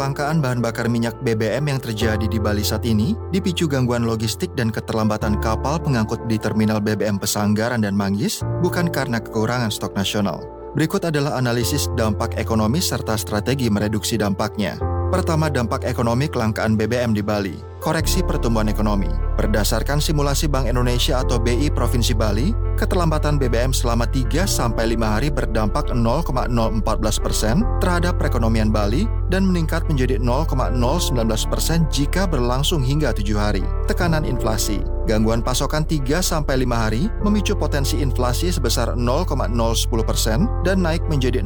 Kelangkaan bahan bakar minyak BBM yang terjadi di Bali saat ini dipicu gangguan logistik dan keterlambatan kapal pengangkut di terminal BBM Pesanggaran dan Manggis, bukan karena kekurangan stok nasional. Berikut adalah analisis dampak ekonomis serta strategi mereduksi dampaknya. Pertama, dampak ekonomi kelangkaan BBM di Bali. Koreksi pertumbuhan ekonomi. Berdasarkan simulasi Bank Indonesia atau BI Provinsi Bali, keterlambatan BBM selama 3-5 hari berdampak 0,014% terhadap perekonomian Bali dan meningkat menjadi 0,019% jika berlangsung hingga 7 hari. Tekanan inflasi. Gangguan pasokan 3-5 hari memicu potensi inflasi sebesar 0,010% dan naik menjadi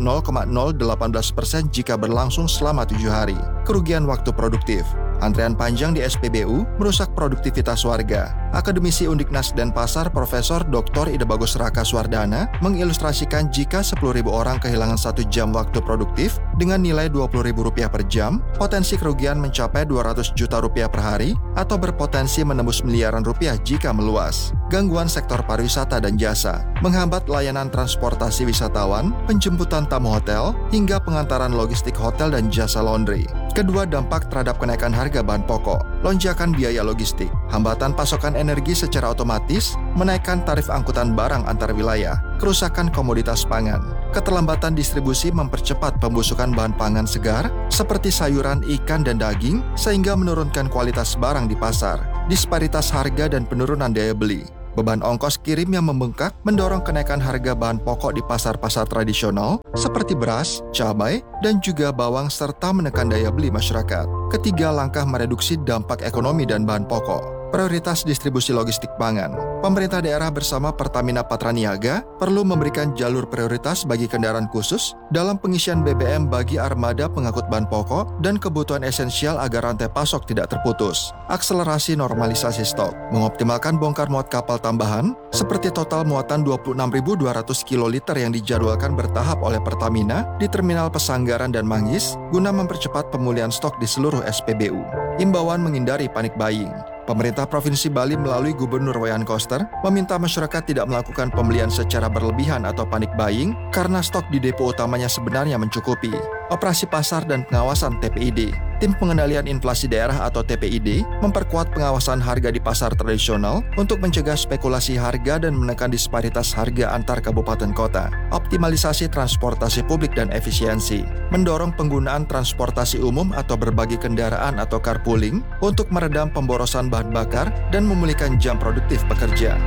0,018% jika berlangsung selama 7 hari. Kerugian waktu produktif. Antrean panjang di SPBU merusak produktivitas warga. Akademisi Undiknas Denpasar Profesor Dr. Ida Bagus Raka Suwardana mengilustrasikan jika 10.000 orang kehilangan 1 jam waktu produktif dengan nilai Rp20.000 per jam, potensi kerugian mencapai Rp200 juta per hari atau berpotensi menembus miliaran rupiah jika meluas. Gangguan sektor pariwisata dan jasa, menghambat layanan transportasi wisatawan, penjemputan tamu hotel, hingga pengantaran logistik hotel dan jasa laundry. Kedua, dampak terhadap kenaikan harga bahan pokok, lonjakan biaya logistik, hambatan pasokan energi secara otomatis, menaikkan tarif angkutan barang antar wilayah, kerusakan komoditas pangan. Keterlambatan distribusi mempercepat pembusukan bahan pangan segar seperti sayuran, ikan, dan daging sehingga menurunkan kualitas barang di pasar, disparitas harga dan penurunan daya beli. Beban ongkos kirim yang membengkak mendorong kenaikan harga bahan pokok di pasar-pasar tradisional seperti beras, cabai, dan juga bawang serta menekan daya beli masyarakat. Ketiga, langkah mereduksi dampak ekonomi dan bahan pokok. Prioritas distribusi logistik pangan. Pemerintah daerah bersama Pertamina Patraniaga perlu memberikan jalur prioritas bagi kendaraan khusus dalam pengisian BBM bagi armada pengangkut bahan pokok dan kebutuhan esensial agar rantai pasok tidak terputus. Akselerasi normalisasi stok. Mengoptimalkan bongkar muat kapal tambahan seperti total muatan 26.200 kiloliter yang dijadwalkan bertahap oleh Pertamina di terminal Pesanggaran dan Manggis guna mempercepat pemulihan stok di seluruh SPBU. Imbauan menghindari panik buying. Pemerintah Provinsi Bali melalui Gubernur Wayan Koster meminta masyarakat tidak melakukan pembelian secara berlebihan atau panik buying karena stok di depo utamanya sebenarnya mencukupi. Operasi pasar dan pengawasan TPID. Tim Pengendalian Inflasi Daerah atau TPID memperkuat pengawasan harga di pasar tradisional untuk mencegah spekulasi harga dan menekan disparitas harga antar kabupaten kota. Optimalisasi transportasi publik dan efisiensi. Mendorong penggunaan transportasi umum atau berbagi kendaraan atau carpooling untuk meredam pemborosan bahan bakar dan memulihkan jam produktif pekerja.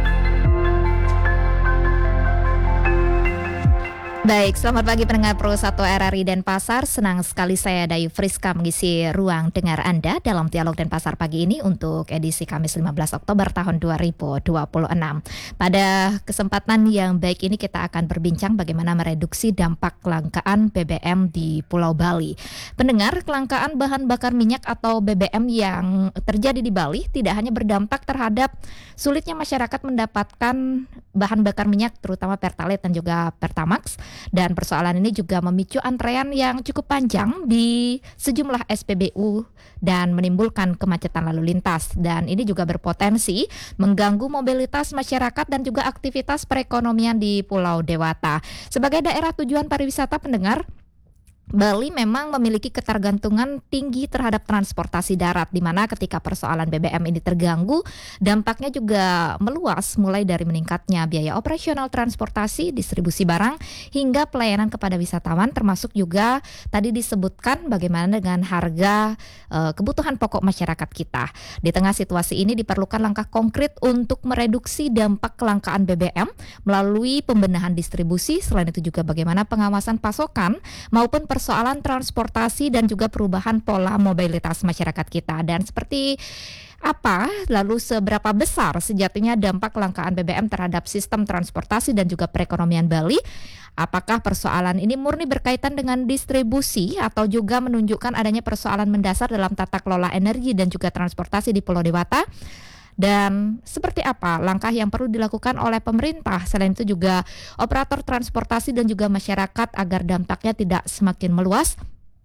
Baik, selamat pagi pendengar Pro 1 RRI Denpasar. Senang sekali saya Dayu Friska mengisi ruang dengar Anda dalam Dialog Denpasar pagi ini untuk edisi Kamis 15 Oktober tahun 2026. Pada kesempatan yang baik ini kita akan berbincang bagaimana mereduksi dampak kelangkaan BBM di Pulau Bali. Pendengar, kelangkaan bahan bakar minyak atau BBM yang terjadi di Bali tidak hanya berdampak terhadap sulitnya masyarakat mendapatkan bahan bakar minyak terutama Pertalite dan juga Pertamax. Dan persoalan ini juga memicu antrean yang cukup panjang di sejumlah SPBU dan menimbulkan kemacetan lalu lintas. Dan ini juga berpotensi mengganggu mobilitas masyarakat dan juga aktivitas perekonomian di Pulau Dewata. Sebagai daerah tujuan pariwisata pendengar, Bali memang memiliki ketergantungan tinggi terhadap transportasi darat, di mana ketika persoalan BBM ini terganggu, dampaknya juga meluas mulai dari meningkatnya biaya operasional transportasi, distribusi barang, hingga pelayanan kepada wisatawan, termasuk juga tadi disebutkan bagaimana dengan harga kebutuhan pokok masyarakat kita. Di tengah situasi ini diperlukan langkah konkret untuk mereduksi dampak kelangkaan BBM melalui pembenahan distribusi, selain itu juga bagaimana pengawasan pasokan maupun persoalan transportasi dan juga perubahan pola mobilitas masyarakat kita. Dan seperti apa, lalu seberapa besar sejatinya dampak kelangkaan BBM terhadap sistem transportasi dan juga perekonomian Bali? Apakah persoalan ini murni berkaitan dengan distribusi atau juga menunjukkan adanya persoalan mendasar dalam tata kelola energi dan juga transportasi di Pulau Dewata? Dan seperti apa langkah yang perlu dilakukan oleh pemerintah, selain itu juga operator transportasi dan juga masyarakat agar dampaknya tidak semakin meluas?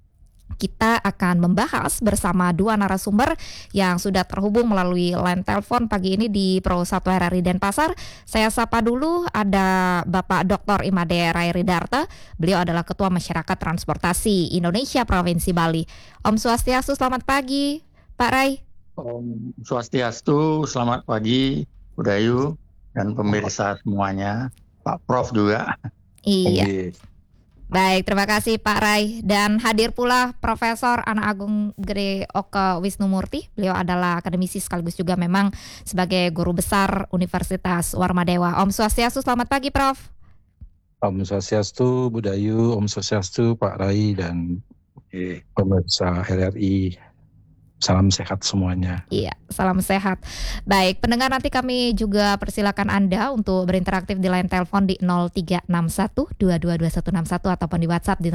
Kita akan membahas bersama dua narasumber yang sudah terhubung melalui line telepon pagi ini di Pro 1 RRI Denpasar. Saya sapa dulu, ada Bapak Dr. Imade Rairidarte. Beliau adalah Ketua Masyarakat Transportasi Indonesia Provinsi Bali. Om Swastiastu, selamat pagi, Pak Rai. Om Swastiastu, selamat pagi, Budayu, dan pemirsa semuanya, Pak Prof juga. Iya. Baik, terima kasih Pak Rai. Dan hadir pula Profesor Ana Agung Gede Oke Wisnumurti. Beliau adalah akademisi sekaligus juga memang sebagai guru besar Universitas Warmadewa. Om Swastiastu, selamat pagi Prof. Om Swastiastu, Budayu, Om Swastiastu, Pak Rai, dan pemirsa RRI. Salam sehat semuanya. Iya, salam sehat. Baik, pendengar, nanti kami juga persilakan Anda untuk berinteraktif di line telepon di 0361222161 ataupun di WhatsApp di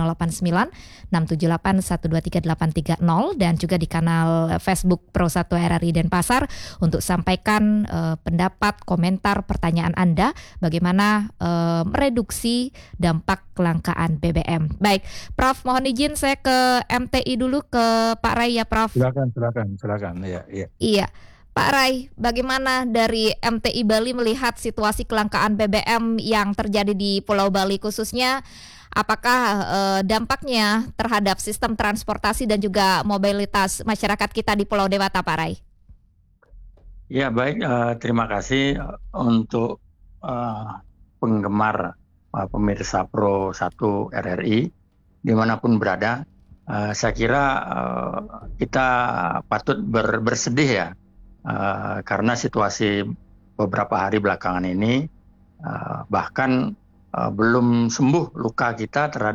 089678123830 dan juga di kanal Facebook Pro 1 RRI Denpasar untuk sampaikan pendapat, komentar, pertanyaan Anda bagaimana mereduksi dampak kelangkaan BBM. Baik, Prof, mohon izin saya ke MTI dulu, ke Pak Rai ya Prof. Silakan. Ya. Iya, Pak Rai, bagaimana dari MTI Bali melihat situasi kelangkaan BBM yang terjadi di Pulau Bali khususnya? Apakah dampaknya terhadap sistem transportasi dan juga mobilitas masyarakat kita di Pulau Dewata, Pak Rai? Ya baik, terima kasih untuk penggemar pemirsa Pro 1 RRI dimanapun berada. Saya kira kita patut bersedih ya, karena situasi beberapa hari belakangan ini bahkan belum sembuh luka kita terhadap